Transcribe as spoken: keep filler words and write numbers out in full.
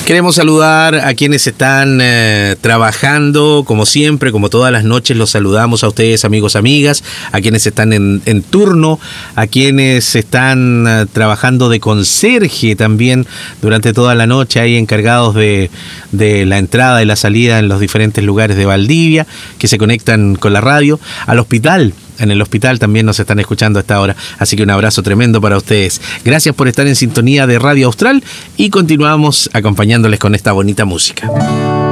Queremos saludar a quienes están eh, trabajando, como siempre, como todas las noches, los saludamos a ustedes, amigos, amigas, a quienes están en, en turno, a quienes están eh, trabajando de conserje también durante toda la noche, ahí encargados de, de la entrada y la salida en los diferentes lugares de Valdivia, que se conectan con la radio, al hospital. En el hospital también nos están escuchando a esta hora, así que un abrazo tremendo para ustedes. Gracias por estar en sintonía de Radio Austral y continuamos acompañándoles con esta bonita música.